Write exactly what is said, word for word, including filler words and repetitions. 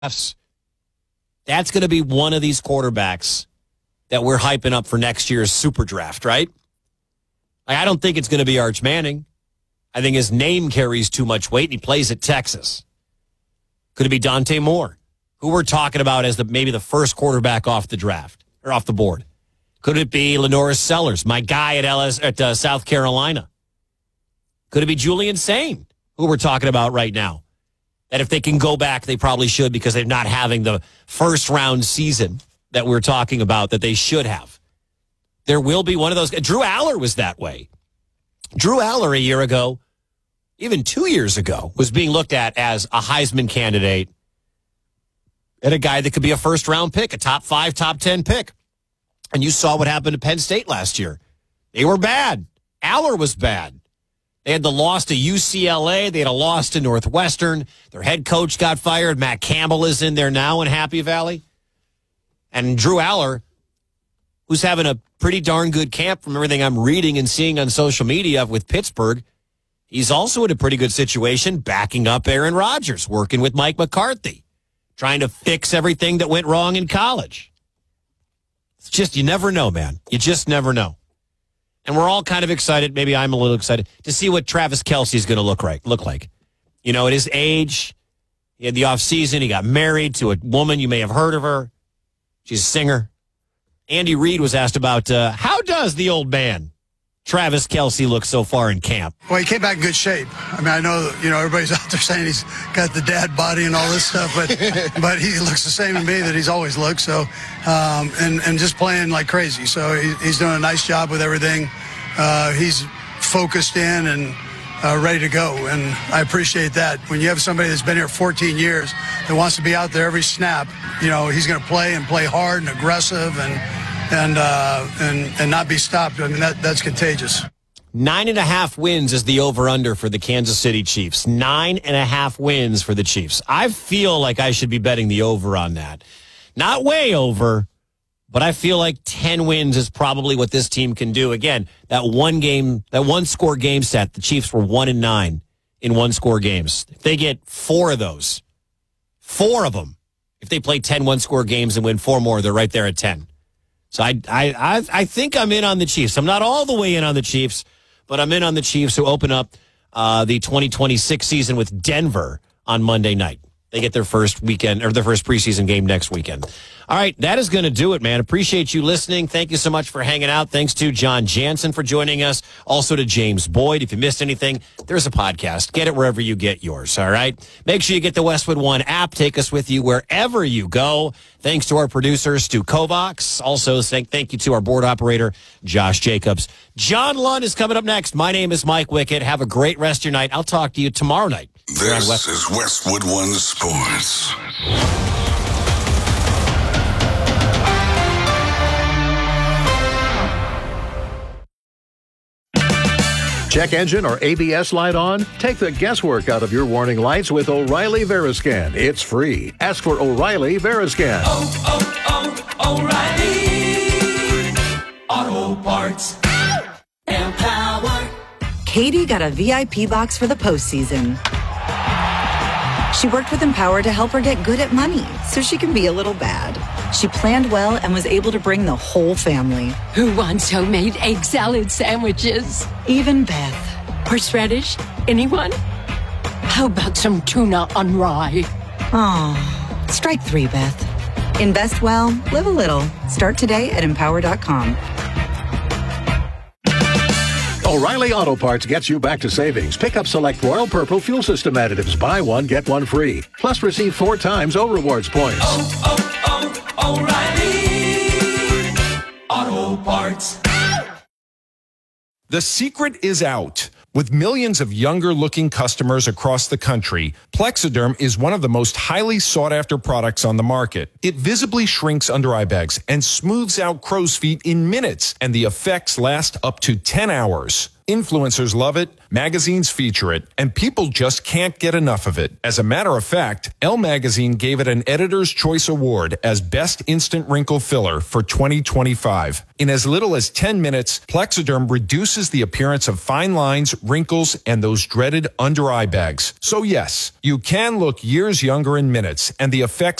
That's going to be one of these quarterbacks that we're hyping up for next year's super draft, right? Like, I don't think it's going to be Arch Manning. I think his name carries too much weight, and he plays at Texas. Could it be Dante Moore, who we're talking about as the maybe the first quarterback off the draft or off the board? Could it be Lenoris Sellers, my guy at L S at uh, South Carolina? Could it be Julian Sain, who we're talking about right now? That if they can go back, they probably should because they're not having the first round season that we're talking about that they should have. There will be one of those. Drew Aller was that way. Drew Aller a year ago, even two years ago, was being looked at as a Heisman candidate and a guy that could be a first round pick, a top five, top ten pick. And you saw what happened to Penn State last year. They were bad. Aller was bad. They had the loss to U C L A. They had a loss to Northwestern. Their head coach got fired. Matt Campbell is in there now in Happy Valley. And Drew Aller, who's having a pretty darn good camp from everything I'm reading and seeing on social media with Pittsburgh, he's also in a pretty good situation backing up Aaron Rodgers, working with Mike McCarthy, trying to fix everything that went wrong in college. It's just, you never know, man. You just never know. And we're all kind of excited, maybe I'm a little excited, to see what Travis Kelce is going to look like. Look like. You know, at his age, he had the offseason, he got married to a woman, you may have heard of her. She's a singer. Andy Reid was asked about, uh, how does the old man, Travis Kelce, look so far in camp? Well, he came back in good shape. I mean, I know, you know, everybody's out there saying he's got the dad body and all this stuff, but but he looks the same to me that he's always looked. So, um, and, and just playing like crazy. So he, he's doing a nice job with everything. Uh, he's focused in and uh, ready to go, and I appreciate that. When you have somebody that's been here fourteen years that wants to be out there every snap, you know, he's going to play and play hard and aggressive and and uh, and and not be stopped. I mean, that that's contagious. Nine and a half wins is the over-under for the Kansas City Chiefs. Nine and a half wins for the Chiefs. I feel like I should be betting the over on that. Not way over, but I feel like ten wins is probably what this team can do. Again, that one game, that one score game set, the Chiefs were one and nine in one score games. If they get four of those, four of them, if they play ten one score games and win four more, they're right there at ten. So I, I, I, I think I'm in on the Chiefs. I'm not all the way in on the Chiefs, but I'm in on the Chiefs who open up uh, the twenty twenty-six season with Denver on Monday night. They get their first weekend or their first preseason game next weekend. All right, that is going to do it, man. Appreciate you listening. Thank you so much for hanging out. Thanks to John Jansen for joining us. Also to James Boyd. If you missed anything, there's a podcast. Get it wherever you get yours, all right? Make sure you get the Westwood One app. Take us with you wherever you go. Thanks to our producer, Stu Kovacs. Also, thank you to our board operator, Josh Jacobs. John Lund is coming up next. My name is Mike Wickett. Have a great rest of your night. I'll talk to you tomorrow night. This West- is Westwood One Sports. Check engine or A B S light on? Take the guesswork out of your warning lights with O'Reilly Veriscan. It's free. Ask for O'Reilly Veriscan. Oh, oh, oh, O'Reilly Auto Parts. Empower. Katie got a V I P box for the postseason. She worked with Empower to help her get good at money so she can be a little bad. She planned well and was able to bring the whole family. Who wants homemade egg salad sandwiches? Even Beth. Horseradish? Anyone? How about some tuna on rye? Oh, strike three, Beth. Invest well, live a little. Start today at empower dot com. O'Reilly Auto Parts gets you back to savings. Pick up select Royal Purple fuel system additives. Buy one, get one free. Plus receive four times O Rewards points. Oh, oh, oh, O'Reilly Auto Parts. The secret is out. With millions of younger-looking customers across the country, Plexiderm is one of the most highly sought-after products on the market. It visibly shrinks under eye bags and smooths out crow's feet in minutes, and the effects last up to ten hours. Influencers love it, magazines feature it, and people just can't get enough of it. As a matter of fact, Elle Magazine gave it an Editor's Choice Award as Best Instant Wrinkle Filler for twenty twenty-five. In as little as ten minutes, Plexiderm reduces the appearance of fine lines, wrinkles, and those dreaded under-eye bags. So yes, you can look years younger in minutes, and the effects